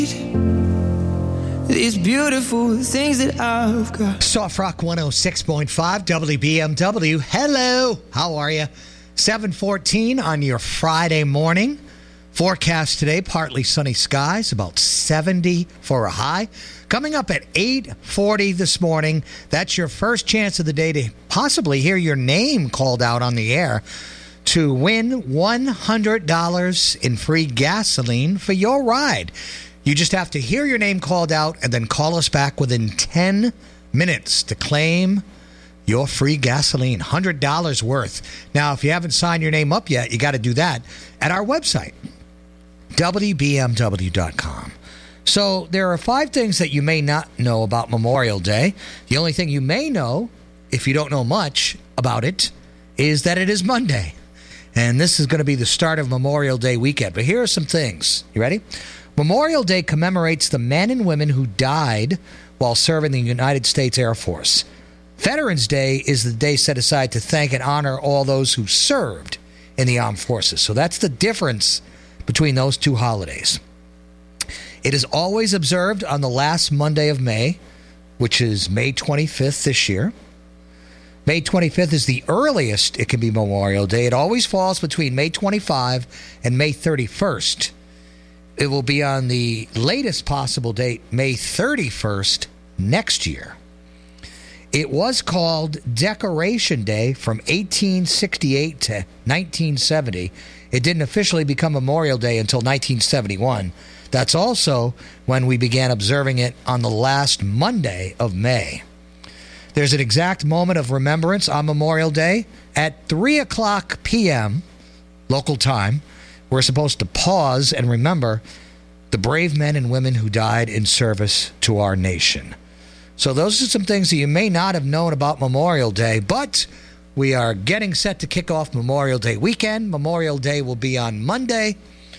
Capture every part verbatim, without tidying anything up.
These beautiful things that I've got. Soft Rock one oh six point five W B M W. Hello. How are you? seven fourteen on your Friday morning. Forecast today, partly sunny skies, about seventy for a high. Coming up at eight forty this morning, that's your first chance of the day to possibly hear your name called out on the air to win one hundred dollars in free gasoline for your ride. You just have to hear your name called out and then call us back within ten minutes to claim your free gasoline, one hundred dollars worth. Now, if you haven't signed your name up yet, you got to do that at our website, W B M W dot com. So there are five things that you may not know about Memorial Day. The only thing you may know, if you don't know much about it, is that it is Monday. And this is going to be the start of Memorial Day weekend. But here are some things. You ready? Memorial Day commemorates the men and women who died while serving the United States Air Force. Veterans Day is the day set aside to thank and honor all those who served in the armed forces. So that's the difference between those two holidays. It is always observed on the last Monday of May, which is May twenty-fifth this year. May twenty-fifth is the earliest it can be Memorial Day. It always falls between May twenty-fifth and May thirty-first. It will be on the latest possible date, May thirty-first next year. It was called Decoration Day from eighteen sixty-eight to nineteen seventy. It didn't officially become Memorial Day until nineteen seventy-one. That's also when we began observing it on the last Monday of May. There's an exact moment of remembrance on Memorial Day at three o'clock p.m. local time. We're supposed to pause and remember the brave men and women who died in service to our nation. So those are some things that you may not have known about Memorial Day, but we are getting set to kick off Memorial Day weekend. Memorial Day will be on Monday,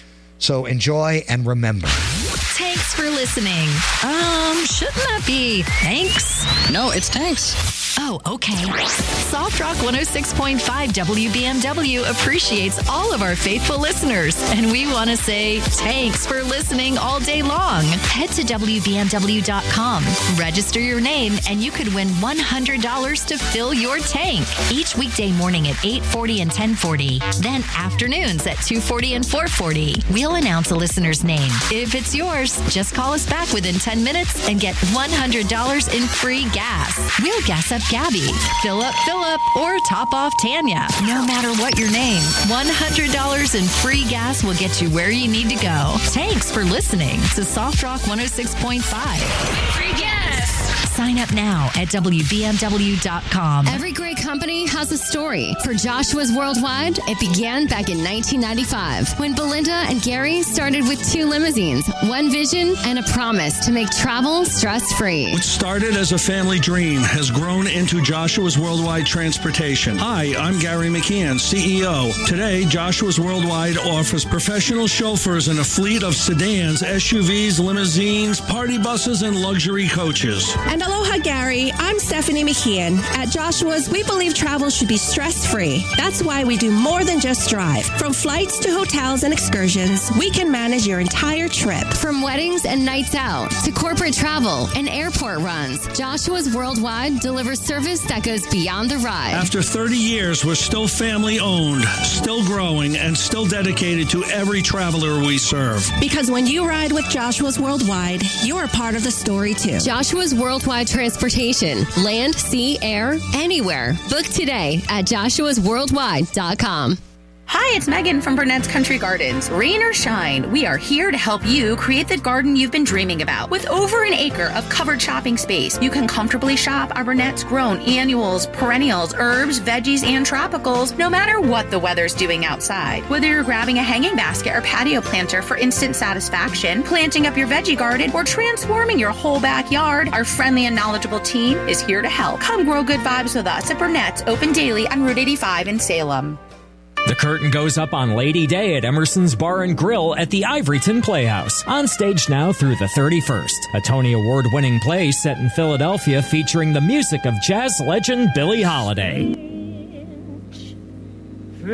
so enjoy and remember. Thanks for listening. Um, shouldn't that be thanks? No, it's thanks. Oh, okay. Soft Rock one oh six point five W B M W appreciates all of our faithful listeners, and we want to say thanks for listening all day long. Head to W B M W dot com, register your name, and you could win one hundred dollars to fill your tank. Each weekday morning at eight forty and ten forty. Then afternoons at two forty and four forty. We'll announce a listener's name. If it's yours, just call us back within ten minutes and get one hundred dollars in free gas. We'll gas up Gabby, fill up Philip, or top off Tanya. No matter what your name, one hundred dollars in free gas will get you where you need to go. Thanks for listening to Soft Rock one oh six point five. Free gas! Sign up now at W B M W dot com. Every great company has a story. For Joshua's Worldwide, it began back in nineteen ninety-five when Belinda and Gary started with two limousines, one vision, and a promise to make travel stress-free. What started as a family dream has grown into Joshua's Worldwide Transportation. Hi, I'm Gary McKeon, C E O. Today, Joshua's Worldwide offers professional chauffeurs and a fleet of sedans, S U Vs, limousines, party buses, and luxury coaches. And aloha, Gary. I'm Stephanie McKeon. At Joshua's, we believe travel should be stress-free. That's why we do more than just drive. From flights to hotels and excursions, we can manage your entire trip. From weddings and nights out to corporate travel and airport runs, Joshua's Worldwide delivers service that goes beyond the ride. After thirty years, we're still family-owned, still growing, and still dedicated to every traveler we serve. Because when you ride with Joshua's Worldwide, you're part of the story, too. Joshua's Worldwide Transportation. Land, sea, air, anywhere. Book today at Joshua's Worldwide dot com. Hi, it's Megan from Burnett's Country Gardens. Rain or shine, we are here to help you create the garden you've been dreaming about. With over an acre of covered shopping space, you can comfortably shop our Burnett's grown annuals, perennials, herbs, veggies, and tropicals, no matter what the weather's doing outside. Whether you're grabbing a hanging basket or patio planter for instant satisfaction, planting up your veggie garden, or transforming your whole backyard, our friendly and knowledgeable team is here to help. Come grow good vibes with us at Burnett's, open daily on Route eighty-five in Salem. The curtain goes up on Lady Day at Emerson's Bar and Grill at the Ivoryton Playhouse. On stage now through the thirty-first. A Tony Award-winning play set in Philadelphia featuring the music of jazz legend Billie Holiday. Through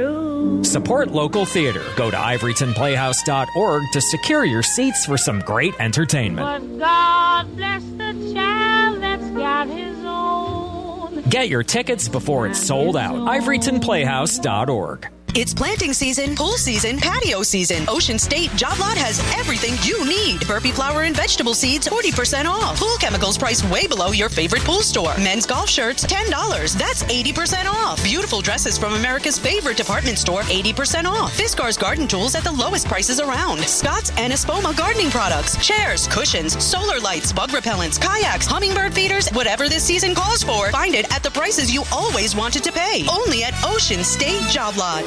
Support local theater. Go to ivoryton playhouse dot org to secure your seats for some great entertainment. But God bless the child that's got his own. Get your tickets before it's sold out. ivoryton playhouse dot org. It's planting season, pool season, patio season. Ocean State Job Lot has everything you need. Burpee flour and vegetable seeds, forty percent off. Pool chemicals priced way below your favorite pool store. Men's golf shirts, ten dollars. That's eighty percent off. Beautiful dresses from America's favorite department store, eighty percent off. Fiskars garden tools at the lowest prices around. Scott's and Espoma gardening products, chairs, cushions, solar lights, bug repellents, kayaks, hummingbird feeders, whatever this season calls for. Find it at the prices you always wanted to pay. Only at Ocean State Job Lot.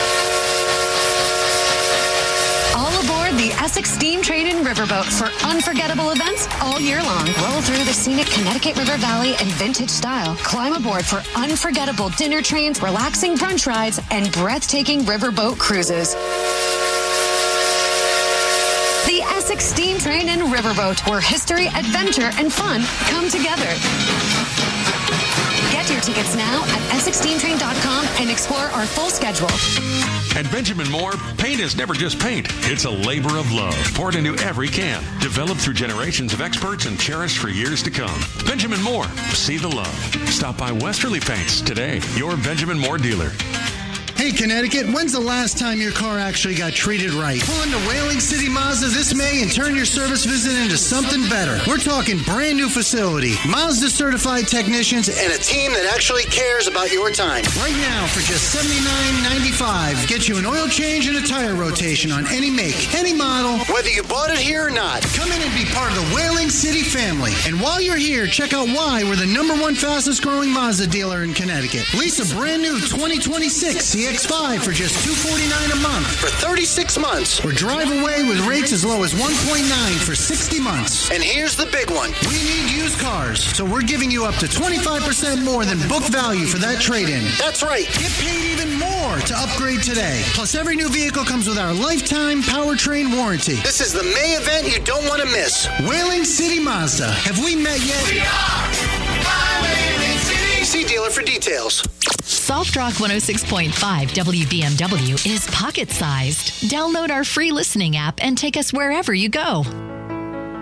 All aboard the Essex Steam Train and Riverboat for unforgettable events all year long. Roll through the scenic Connecticut River Valley in vintage style. Climb aboard for unforgettable dinner trains, relaxing brunch rides, and breathtaking riverboat cruises. The Essex Steam Train and Riverboat, where history, adventure, and fun come together. Get your tickets now at essex steam train dot com and explore our full schedule. At Benjamin Moore, paint is never just paint. It's a labor of love poured into every can, developed through generations of experts and cherished for years to come. Benjamin Moore, see the love. Stop by Westerly Paints today, your Benjamin Moore dealer. Hey, Connecticut, when's the last time your car actually got treated right? Pull into Whaling City Mazda this May and turn your service visit into something better. We're talking brand new facility, Mazda certified technicians, and a team that actually cares about your time. Right now, for just seventy-nine ninety-five, get you an oil change and a tire rotation on any make, any model, whether you bought it here or not. Come in and be part of the Whaling City family. And while you're here, check out why we're the number one fastest growing Mazda dealer in Connecticut. Lease a brand new twenty twenty-six C X five for just two hundred forty-nine dollars a month for thirty-six months, or drive away with rates as low as one point nine for sixty months. And here's the big one. We need used cars, so we're giving you up to twenty-five percent more than book value for that trade-in. That's right. Get paid even more to upgrade today. Plus, every new vehicle comes with our lifetime powertrain warranty. This is the May event you don't want to miss. Whaling City Mazda. Have we met yet? We are Whaling City. See dealer for details. Soft Rock one oh six point five W B M W is pocket-sized. Download our free listening app and take us wherever you go.